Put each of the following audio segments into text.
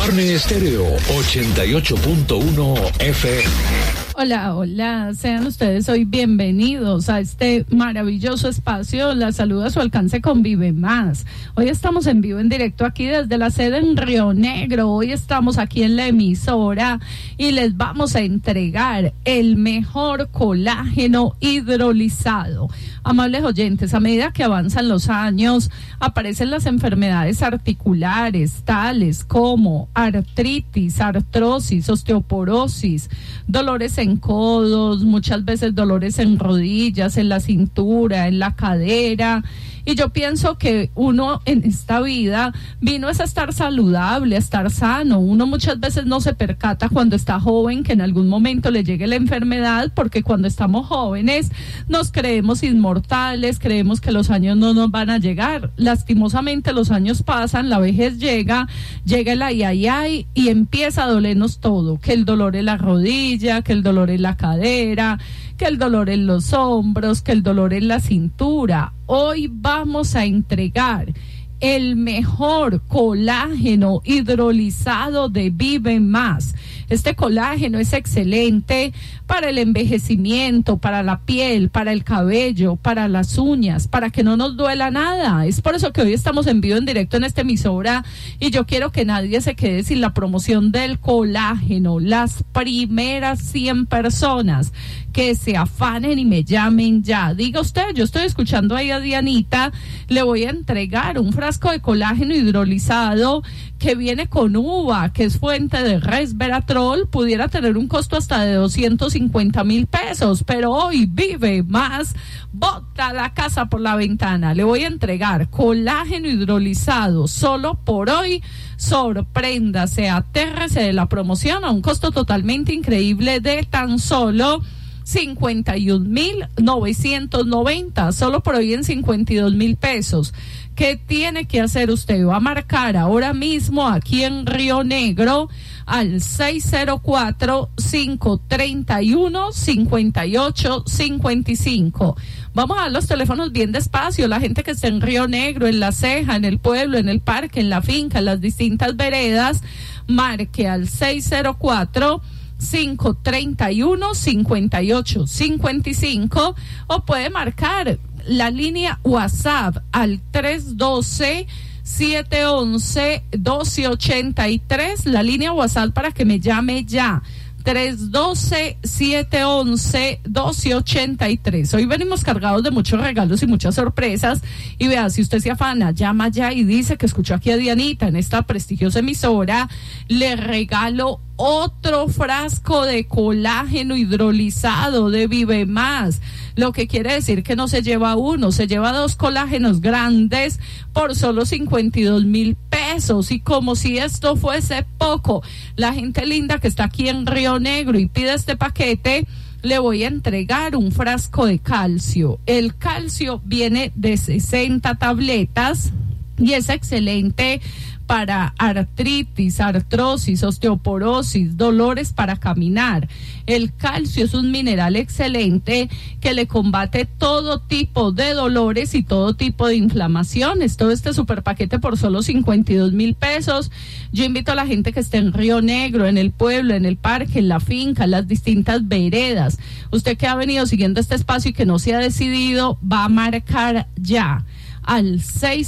Carne Estéreo 88.1 FM. Hola, hola, sean ustedes hoy bienvenidos a este maravilloso espacio. La saluda a su alcance con Vive Más. Hoy estamos en vivo, en directo aquí desde la sede en Río Negro. Hoy estamos aquí en la emisora y les vamos a entregar el mejor colágeno hidrolizado. Amables oyentes, a medida que avanzan los años, aparecen las enfermedades articulares, tales como artritis, artrosis, osteoporosis, dolores en codos, muchas veces dolores en rodillas, en la cintura, en la cadera. Y yo pienso que uno en esta vida vino es a estar saludable, a estar sano. Uno muchas veces no se percata cuando está joven que en algún momento le llegue la enfermedad, porque cuando estamos jóvenes nos creemos inmortales, creemos que los años no nos van a llegar. Lastimosamente los años pasan, la vejez llega el ay y empieza a dolernos todo, que el dolor en la rodilla, que el dolor en la cadera, que el dolor en los hombros, que el dolor en la cintura. Hoy vamos a entregar el mejor colágeno hidrolizado de Vive Más. Este colágeno es excelente para el envejecimiento, para la piel, para el cabello, para las uñas, para que no nos duela nada. Es por eso que hoy estamos en vivo, en directo en esta emisora, y yo quiero que nadie se quede sin la promoción del colágeno. Las primeras 100 personas que se afanen y me llamen ya. Diga usted, yo estoy escuchando ahí a Dianita, le voy a entregar un frasco de colágeno hidrolizado que viene con uva, que es fuente de resveratrol. Pudiera tener un costo hasta de 250,000 pesos, pero hoy Vive Más bota la casa por la ventana. Le voy a entregar colágeno hidrolizado solo por hoy. Sorpréndase, atérrese de la promoción a un costo totalmente increíble de tan solo 51,990, solo por hoy en 52,000 pesos. ¿Qué tiene que hacer usted? Va a marcar ahora mismo aquí en Río Negro al 604-531-5855. Vamos a dar los teléfonos bien despacio. La gente que está en Río Negro, en La Ceja, en el pueblo, en el parque, en la finca, en las distintas veredas, marque al 604-531-5855 o puede marcar la línea WhatsApp al 312-711-1283, la línea WhatsApp para que me llame ya. 312-711-1283. Hoy venimos cargados de muchos regalos y muchas sorpresas. Y vea, si usted se afana, llama ya y dice que escuchó aquí a Dianita en esta prestigiosa emisora, le regalo otro frasco de colágeno hidrolizado de Vive Más. Lo que quiere decir que no se lleva uno, se lleva 2 colágenos grandes por solo 52,000 pesos. Y como si esto fuese poco, la gente linda que está aquí en Río Negro y pide este paquete, le voy a entregar un frasco de calcio. El calcio viene de 60 tabletas y es excelente para artritis, artrosis, osteoporosis, dolores para caminar. El calcio es un mineral excelente que le combate todo tipo de dolores y todo tipo de inflamaciones. Todo este super paquete por solo 52,000 pesos. Yo invito a la gente que esté en Río Negro, en el pueblo, en el parque, en la finca, en las distintas veredas. Usted que ha venido siguiendo este espacio y que no se ha decidido, va a marcar ya al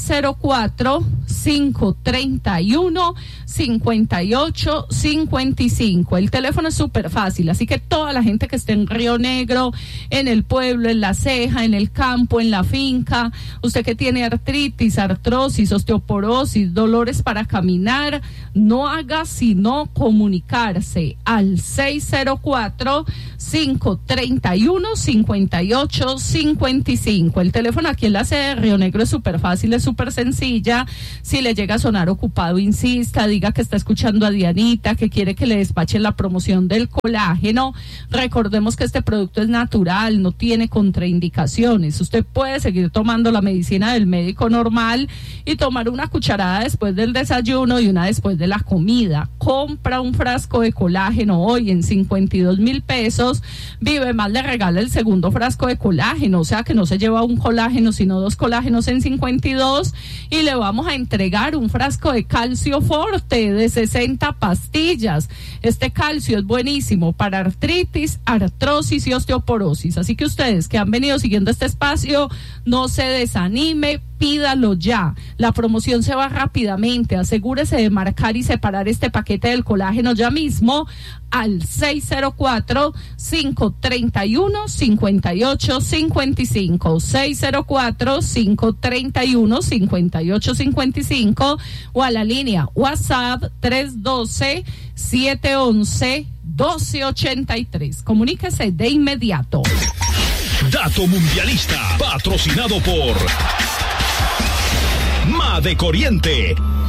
604-531-5855. El teléfono es súper fácil, así que toda la gente que esté en Río Negro, en el pueblo, en La Ceja, en el campo, en la finca, usted que tiene artritis, artrosis, osteoporosis, dolores para caminar, no haga sino comunicarse al 604-531-5855. El teléfono aquí en la sede de Río Negro es súper fácil, es súper sencilla. Si le llega a sonar ocupado, insista, diga que está escuchando a Dianita, que quiere que le despache la promoción del colágeno. Recordemos que este producto es natural, no tiene contraindicaciones. Usted puede seguir tomando la medicina del médico normal y tomar una cucharada después del desayuno y una después de la comida. Compra un frasco de colágeno hoy en 52,000 pesos. Vive Más le regala el segundo frasco de colágeno, o sea que no se lleva un colágeno, sino 2 colágenos en en 52 y le vamos a entregar un frasco de calcio forte de 60 pastillas. Este calcio es buenísimo para artritis, artrosis y osteoporosis. Así que ustedes que han venido siguiendo este espacio, no se desanime, pídalo ya. La promoción se va rápidamente. Asegúrese de marcar y separar este paquete del colágeno ya mismo al 604-531-5855, 604-531-5855 o a la línea WhatsApp 312-711-1283. Comuníquese de inmediato. Dato Mundialista, patrocinado por Ma de Corriente.